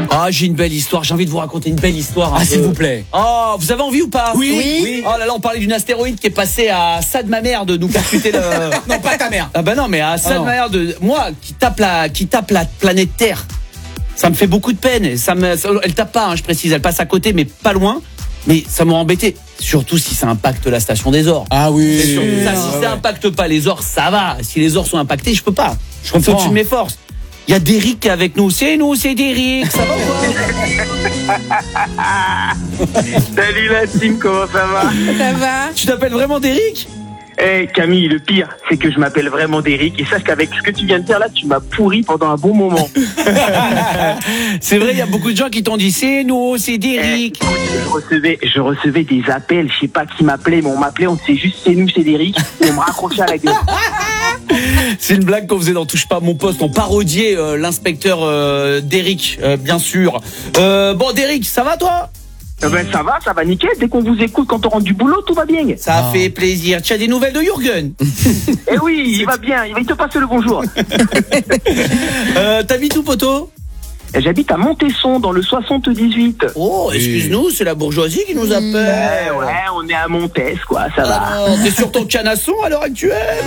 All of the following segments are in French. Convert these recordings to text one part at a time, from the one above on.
Ah, j'ai une belle histoire, j'ai envie de vous raconter une belle histoire. Ah, s'il vous plaît. Oh, vous avez envie ou pas? Oui. Oh là là, on parlait d'une astéroïde qui est passée à ça de ma mère de nous percuter le... Non, pas ta mère. Ah bah non, mais à ça de non. ma mère de... Moi, qui tape la planète Terre, ça me fait beaucoup de peine. Elle tape pas, hein, je précise, elle passe à côté, mais pas loin. Mais ça m'a embêté. Surtout si ça impacte la station des ors. Ah oui. C'est surtout ça, si ça impacte pas les ors, ça va. Si les ors sont impactés, je peux pas. Je suis au-dessus de mes forces. Il y a Derrick qui est avec nous, c'est Derrick, ça va ou quoi? Salut la team, comment ça va? Ça va? Tu t'appelles vraiment Derrick? Eh Camille, le pire, c'est que je m'appelle vraiment Derrick et sache qu'avec ce que tu viens de faire là, tu m'as pourri pendant un bon moment. C'est vrai, il y a beaucoup de gens qui t'ont dit c'est Derrick. Je recevais des appels, je sais pas qui m'appelait, mais on m'appelait, on sait juste c'est Derrick, et on me raccrochait à la gueule. C'est une blague qu'on faisait dans Touche pas à mon poste, on parodiait l'inspecteur Derrick, bien sûr. Bon Derrick, ça va toi? Ben ça va nickel, dès qu'on vous écoute quand on rentre du boulot, tout va bien. Ça fait plaisir. Tu as des nouvelles de Jürgen? Eh oui, il va bien, il va te passer le bonjour. T'habites où, poteau? J'habite à Montesson, dans le 78. Oh, excuse-nous, c'est la bourgeoisie qui nous appelle. Ouais, on est à Montes, quoi, ça va. T'es sur ton canasson à l'heure actuelle?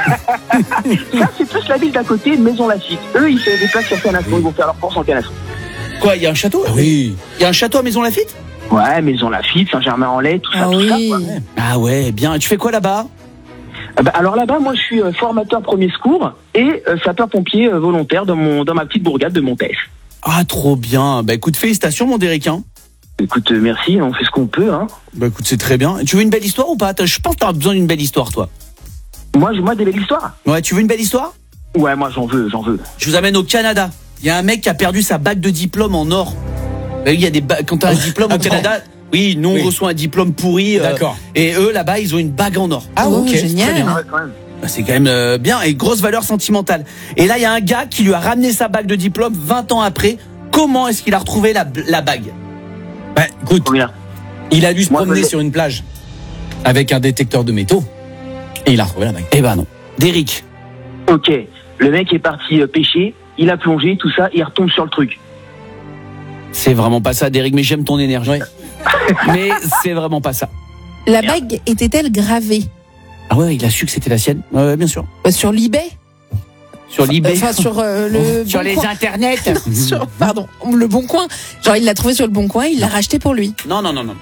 Ça, c'est plus la ville d'à côté, Maison Lafitte. Eux, ils se déplacent sur canasson, ils vont faire leurs courses en canasson. Quoi, il y a un château? Oui. Il y a un château à Maison Lafitte? Ouais, Maison Lafitte, Saint-Germain-en-Laye, tout ça, Ah tout ça, oui. quoi. Ah ouais, bien. Et tu fais quoi là-bas? Alors là-bas, moi, je suis formateur premier secours et sapeur-pompier volontaire dans ma petite bourgade de Montes. Ah, trop bien. Bah écoute, félicitations, mon Derrick, hein. Écoute, merci, on fait ce qu'on peut, hein. Bah écoute, c'est très bien. Tu veux une belle histoire ou pas? Je pense que t'as besoin d'une belle histoire, toi. Moi, des belles histoires. Ouais, tu veux une belle histoire? Ouais, moi, j'en veux. Je vous amène au Canada. Il y a un mec qui a perdu sa bague de diplôme en or. Il y a quand t'as un diplôme au Canada, oui, nous on reçoit un diplôme pourri. D'accord. Et eux là-bas, ils ont une bague en or. Ah Oh, ok. génial. Très bien. Ouais, quand même. Bah, c'est quand même bien et grosse valeur sentimentale. Et là, il y a un gars qui lui a ramené sa bague de diplôme 20 ans après. Comment est-ce qu'il a retrouvé la bague? Bah, écoute, Combien? il a dû se Moi, promener je l'ai. sur une plage avec un détecteur de métaux et il a retrouvé la bague. Eh ben non. Derrick. Ok, le mec est parti pêcher, il a plongé, tout ça, il retombe sur le truc. C'est vraiment pas ça, Derrick, mais j'aime ton énergie. Ouais. Mais c'est vraiment pas ça. La bague était-elle gravée Ah ouais, il a su que c'était la sienne. Ouais, bien sûr. sur l'eBay? Sur l'eBay. Enfin, sur le Sur Bon les Coin. internets. Non, pardon, le Bon Coin. Genre, il l'a trouvé sur le Bon Coin, il l'a racheté pour lui. Non.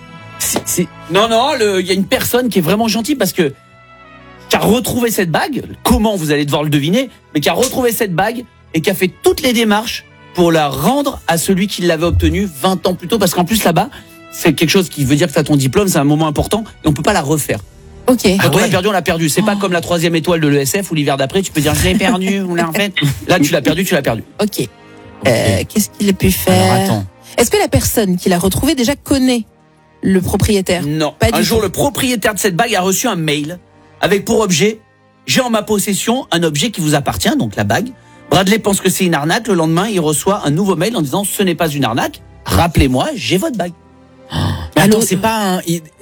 Non, il y a une personne qui est vraiment gentille parce que qui a retrouvé cette bague. Comment, vous allez devoir le deviner, mais qui a retrouvé cette bague et qui a fait toutes les démarches pour la rendre à celui qui l'avait obtenue 20 ans plus tôt. Parce qu'en plus, là-bas, c'est quelque chose qui veut dire que tu as ton diplôme, c'est un moment important et on peut pas la refaire. Ok. Quand on l'a perdu, on l'a perdu. C'est pas comme la 3e étoile de l'ESF où l'hiver d'après, tu peux dire je l'ai perdu, on l'a refait. Là, tu l'as perdu. Ok. Qu'est-ce qu'il a pu faire? Alors attends. Est-ce que la personne qui l'a retrouvé déjà connaît le propriétaire? Non. Pas du Un jour, tout. le propriétaire de cette bague a reçu un mail avec pour objet j'ai en ma possession un objet qui vous appartient, donc la bague. Bradley pense que c'est une arnaque. Le lendemain, il reçoit un nouveau mail en disant ce n'est pas une arnaque. Rappelez-moi, j'ai votre bague. Mais attends, c'est pas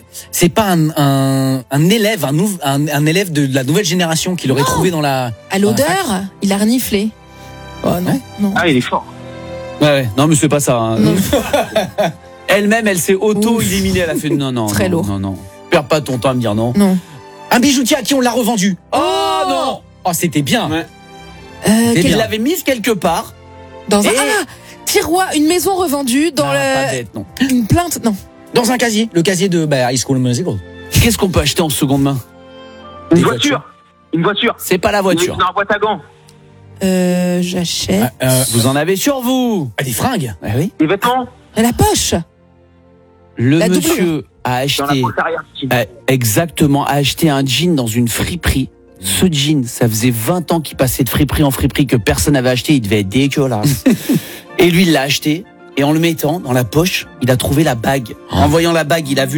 un élève, un élève de la nouvelle génération qui l'aurait trouvé dans la. À l'odeur, il a reniflé. Oh non, non. Ah, il est fort. Ouais. Non, mais c'est pas ça. Hein. Non. Elle-même, elle s'est auto-éliminée. Elle a fait non. Très lourd. Non. Perds pas ton temps à me dire non. Non. Un bijoutier à qui on l'a revendu. Oh non. Oh, c'était bien. Ouais. C'est Il bien. l'avait mise quelque part. Dans un Et- tiroir, une maison revendue dans Non, pas bête, non. une plainte. Non. Dans un casier, le casier de High School Musical. Qu'est-ce qu'on peut acheter en seconde main? Une Des voiture. Une voiture. C'est pas la voiture. Dans la boîte à gants. J'achète Vous en avez sur vous. Des fringues. Ah oui. Des vêtements. la poche. Le La monsieur doublure. a Dans la acheté poche arrière. exactement, a acheté un jean dans une friperie. Ce jean, ça faisait 20 ans qu'il passait de friperie en friperie que personne n'avait acheté, il devait être dégueulasse. Et lui, il l'a acheté et en le mettant dans la poche, il a trouvé la bague. En voyant la bague, il a vu